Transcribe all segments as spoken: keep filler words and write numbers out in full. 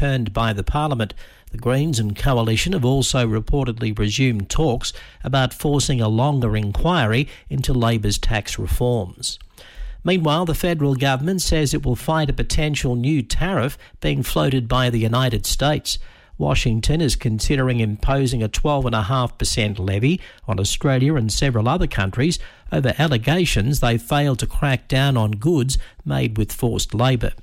turned by the Parliament. The Greens and Coalition have also reportedly resumed talks about forcing a longer inquiry into Labor's tax reforms. Meanwhile, the federal government says it will fight a potential new tariff being floated by the United States. Washington is considering imposing a twelve point five percent levy on Australia and several other countries over allegations they failed to crack down on goods made with forced labour.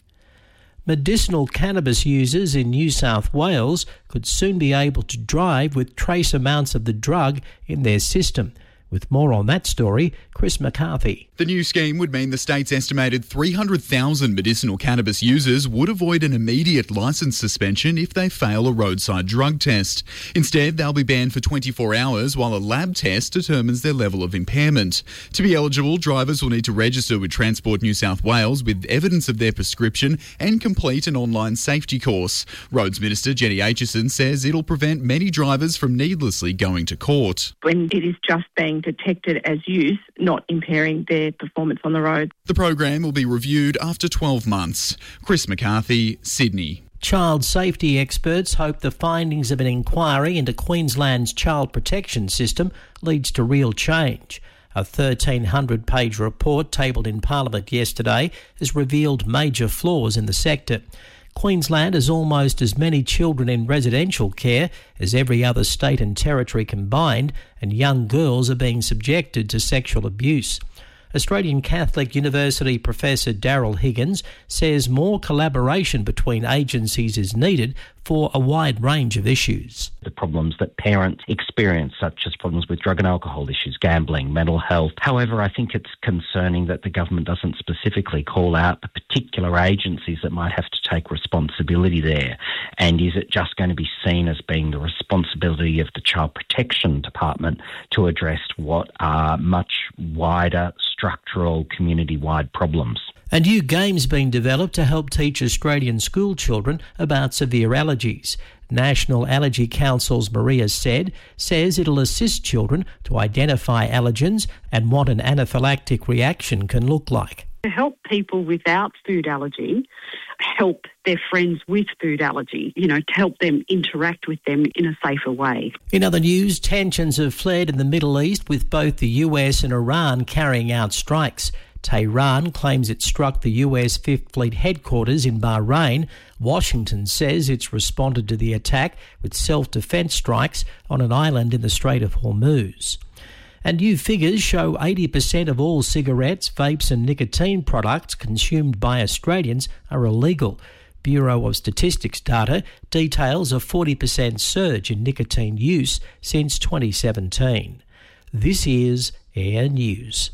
Medicinal cannabis users in New South Wales could soon be able to drive with trace amounts of the drug in their system. With more on that story, Chris McCarthy. The new scheme would mean the state's estimated three hundred thousand medicinal cannabis users would avoid an immediate licence suspension if they fail a roadside drug test. Instead, they'll be banned for twenty-four hours while a lab test determines their level of impairment. To be eligible, drivers will need to register with Transport New South Wales with evidence of their prescription and complete an online safety course. Roads Minister Jenny Aitchison says it'll prevent many drivers from needlessly going to court. When it is just being detected as use, not impairing their performance on the road. The program will be reviewed after twelve months. Chris McCarthy, Sydney. Child safety experts hope the findings of an inquiry into Queensland's child protection system leads to real change. A thirteen hundred page report tabled in Parliament yesterday has revealed major flaws in the sector. Queensland has almost as many children in residential care as every other state and territory combined, and young girls are being subjected to sexual abuse. Australian Catholic University Professor Daryl Higgins says more collaboration between agencies is needed for a wide range of issues. The problems that parents experience, such as problems with drug and alcohol issues, gambling, mental health. However, I think it's concerning that the government doesn't specifically call out the particular agencies that might have to take responsibility there. And is it just going to be seen as being the responsibility of the Child Protection Department to address what are much wider structural community-wide problems? A new game's been developed to help teach Australian school children about severe allergies. National Allergy Council's Maria Said says it'll assist children to identify allergens and what an anaphylactic reaction can look like. To help people without food allergy help their friends with food allergy, you know, to help them interact with them in a safer way. In other news, tensions have flared in the Middle East with both the U S and Iran carrying out strikes. Tehran claims it struck the U S Fifth Fleet headquarters in Bahrain. Washington says it's responded to the attack with self-defence strikes on an island in the Strait of Hormuz. And new figures show eighty percent of all cigarettes, vapes and nicotine products consumed by Australians are illegal. Bureau of Statistics data details a forty percent surge in nicotine use since twenty seventeen. This is Air News.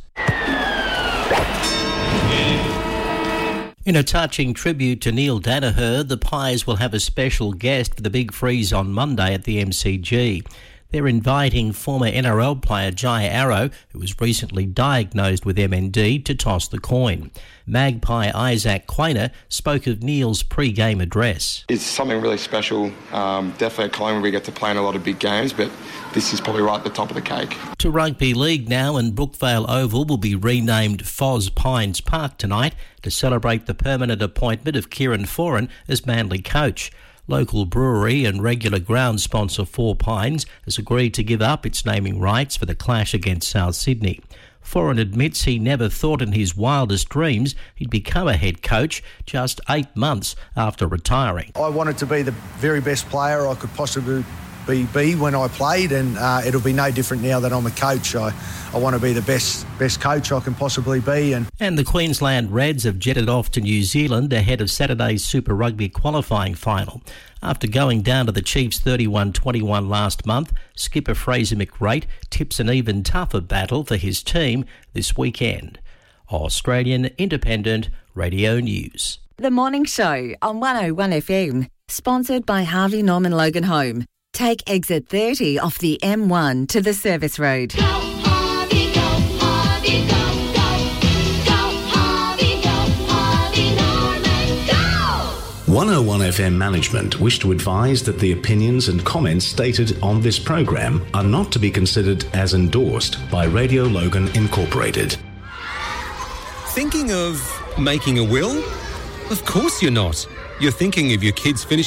In a touching tribute to Neil Danaher, the Pies will have a special guest for the Big Freeze on Monday at the M C G. They're inviting former N R L player Jai Arrow, who was recently diagnosed with M N D, to toss the coin. Magpie Isaac Quainer spoke of Neil's pre-game address. It's something really special. Um, definitely a time where we get to play in a lot of big games, but this is probably right at the top of the cake. To rugby league now, and Brookvale Oval will be renamed Foz Pines Park tonight to celebrate the permanent appointment of Kieran Foran as Manly coach. Local brewery and regular ground sponsor Four Pines has agreed to give up its naming rights for the clash against South Sydney. Foran admits he never thought in his wildest dreams he'd become a head coach just eight months after retiring. I wanted to be the very best player I could possibly be, be when I played, and uh, it'll be no different now that I'm a coach. I, I want to be the best best coach I can possibly be. And And the Queensland Reds have jetted off to New Zealand ahead of Saturday's Super Rugby qualifying final. After going down to the Chiefs thirty-one twenty-one last month, skipper Fraser McRate tips an even tougher battle for his team this weekend. Australian Independent Radio News. The Morning Show on one oh one F M, sponsored by Harvey Norman Logan Home. Take exit thirty off the M one to the service road. Go Harvey, go Harvey, go, go, go Harvey, go Harvey Norman, go! one oh one F M management wish to advise that the opinions and comments stated on this program are not to be considered as endorsed by Radio Logan Incorporated. Thinking of making a will? Of course you're not. You're thinking of your kids finishing